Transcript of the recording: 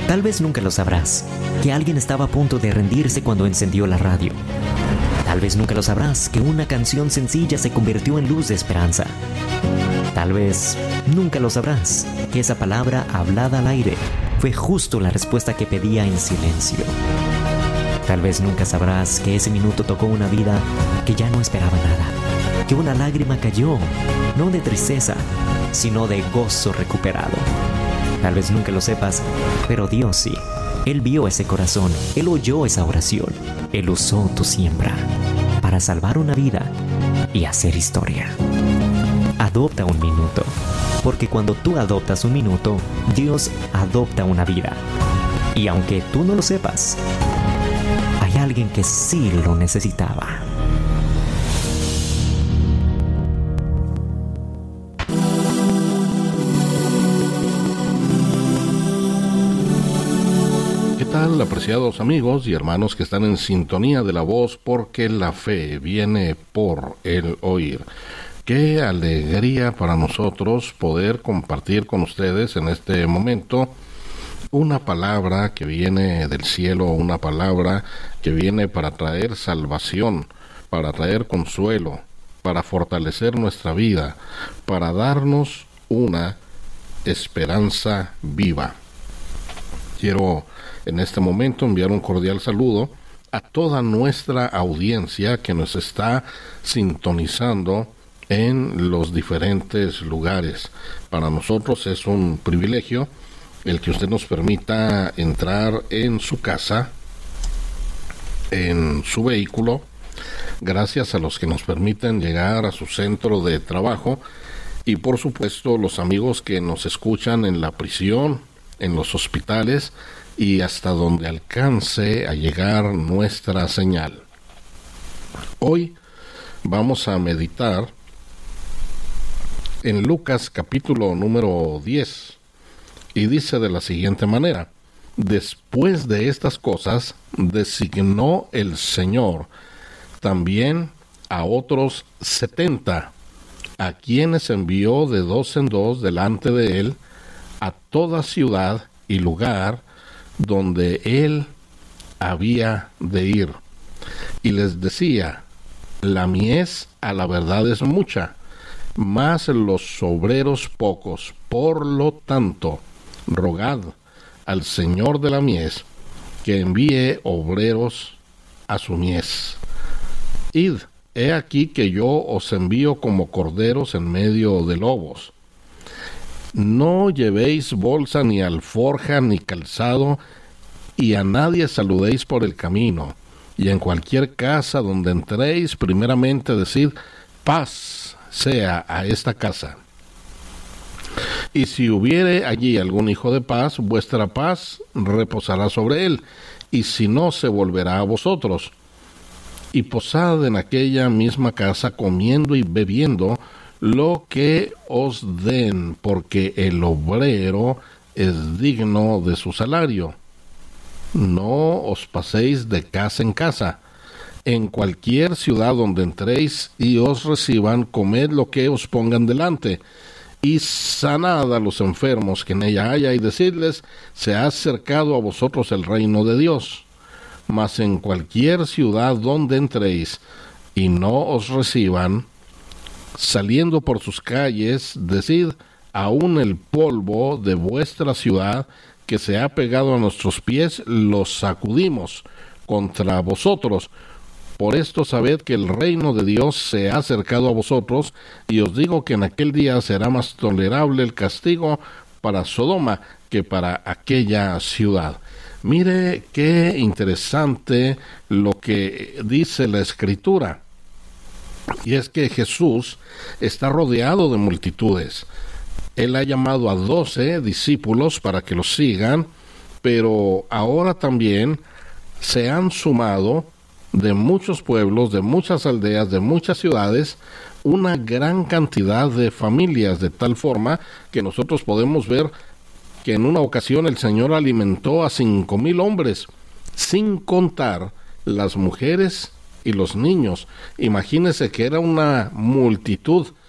Tal vez nunca lo sabrás, que alguien estaba a punto de rendirse cuando encendió la radio. Tal vez nunca lo sabrás, que una canción sencilla se convirtió en luz de esperanza. Tal vez nunca lo sabrás, que esa palabra hablada al aire fue justo la respuesta que pedía en silencio. Tal vez nunca sabrás que ese minuto tocó una vida que ya no esperaba nada, que una lágrima cayó, no de tristeza, sino de gozo recuperado. Tal vez nunca lo sepas, pero Dios sí. Él vio ese corazón, Él oyó esa oración, Él usó tu siembra para salvar una vida y hacer historia. Adopta un minuto, porque cuando tú adoptas un minuto, Dios adopta una vida. Y aunque tú no lo sepas, hay alguien que sí lo necesitaba. ¿Qué tal, apreciados amigos y hermanos que están en sintonía de la voz? Porque la fe viene por el oír. Qué alegría para nosotros poder compartir con ustedes en este momento una palabra que viene del cielo, una palabra que viene para traer salvación, para traer consuelo, para fortalecer nuestra vida, para darnos una esperanza viva. Quiero en este momento enviar un cordial saludo a toda nuestra audiencia que nos está sintonizando en los diferentes lugares. Para nosotros es un privilegio el que usted nos permita entrar en su casa, en su vehículo, gracias a los que nos permiten llegar a su centro de trabajo y por supuesto los amigos que nos escuchan en la prisión, en los hospitales y hasta donde alcance a llegar nuestra señal. Hoy vamos a meditar en Lucas capítulo número 10 y dice de la siguiente manera: después de estas cosas designó el Señor también a otros 70, a quienes envió de 2 en 2 delante de él a toda ciudad y lugar donde él había de ir. Y les decía: la mies a la verdad es mucha, mas los obreros pocos. Por lo tanto, rogad al Señor de la mies que envíe obreros a su mies. Id, he aquí que yo os envío como corderos en medio de lobos. No llevéis bolsa, ni alforja, ni calzado, y a nadie saludéis por el camino. Y en cualquier casa donde entréis, primeramente decid: paz sea a esta casa. Y si hubiere allí algún hijo de paz, vuestra paz reposará sobre él, y si no, se volverá a vosotros. Y posad en aquella misma casa, comiendo y bebiendo lo que os den, porque el obrero es digno de su salario. No os paséis de casa en casa. En cualquier ciudad donde entréis y os reciban, comed lo que os pongan delante, y sanad a los enfermos que en ella haya, y decidles: se ha acercado a vosotros el reino de Dios. Mas en cualquier ciudad donde entréis y no os reciban, saliendo por sus calles, decid: aún el polvo de vuestra ciudad que se ha pegado a nuestros pies, los sacudimos contra vosotros. Por esto sabed que el reino de Dios se ha acercado a vosotros, y os digo que en aquel día será más tolerable el castigo para Sodoma que para aquella ciudad. Mire qué interesante lo que dice la Escritura. Y es que Jesús está rodeado de multitudes. Él ha llamado a 12 discípulos para que los sigan, pero ahora también se han sumado de muchos pueblos, de muchas aldeas, de muchas ciudades, una gran cantidad de familias, de tal forma que nosotros podemos ver que en una ocasión el Señor alimentó a 5,000 hombres, sin contar las mujeres y los niños. Imagínense que era una multitud